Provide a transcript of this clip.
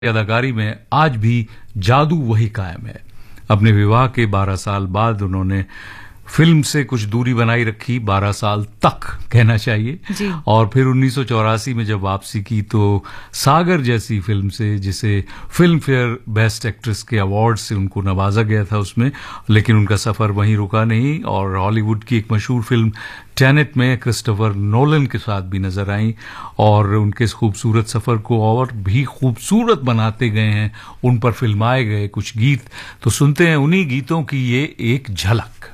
अदाकारी में आज भी जादू वही कायम है। अपने विवाह के 12 साल बाद उन्होंने फिल्म से कुछ दूरी बनाई रखी, 12 साल तक कहना चाहिए जी। और फिर 1984 में जब वापसी की तो सागर जैसी फिल्म से, जिसे फिल्म फेयर बेस्ट एक्ट्रेस के अवार्ड से उनको नवाजा गया था उसमें, लेकिन उनका सफर वहीं रुका नहीं और हॉलीवुड की एक मशहूर फिल्म टेनेट में क्रिस्टोफर नोलन के साथ भी नजर आई और उनके इस खूबसूरत सफर को और भी खूबसूरत बनाते गए हैं, उन पर फिल्माए गए कुछ गीत। तो सुनते हैं उन्हीं गीतों की ये एक झलक।